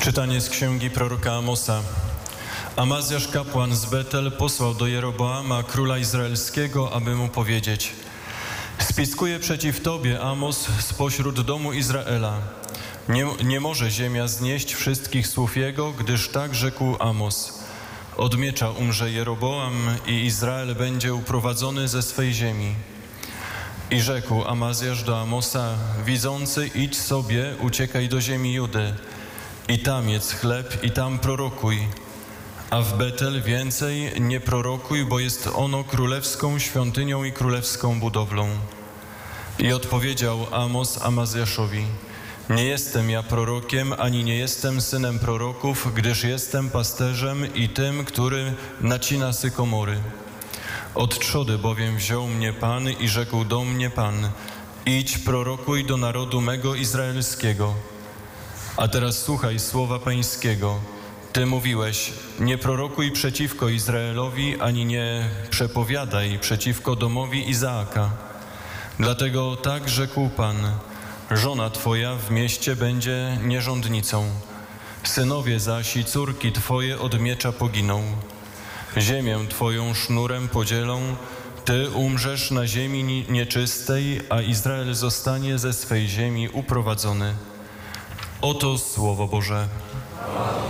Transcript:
Czytanie z księgi proroka Amosa. Amazjasz kapłan z Betel posłał do Jeroboama, króla izraelskiego, aby mu powiedzieć: spiskuje przeciw tobie Amos spośród domu Izraela. Nie może ziemia znieść wszystkich słów jego, gdyż tak rzekł Amos. Od miecza umrze Jeroboam i Izrael będzie uprowadzony ze swej ziemi. I rzekł Amazjasz do Amosa: widzący, idź sobie, uciekaj do ziemi Judy. I tam jedz chleb, i tam prorokuj. A w Betel więcej nie prorokuj, bo jest ono królewską świątynią i królewską budowlą. I odpowiedział Amos Amazjaszowi: nie jestem ja prorokiem, ani nie jestem synem proroków, gdyż jestem pasterzem i tym, który nacina sykomory. Od trzody bowiem wziął mnie Pan i rzekł do mnie Pan: idź, prorokuj do narodu mego izraelskiego. A teraz słuchaj słowa Pańskiego. Ty mówiłeś: nie prorokuj przeciwko Izraelowi, ani nie przepowiadaj przeciwko domowi Izaaka. Dlatego tak rzekł Pan: żona twoja w mieście będzie nierządnicą, synowie zaś i córki twoje od miecza poginą. Ziemię twoją sznurem podzielą, ty umrzesz na ziemi nieczystej, a Izrael zostanie ze swej ziemi uprowadzony. Oto Słowo Boże.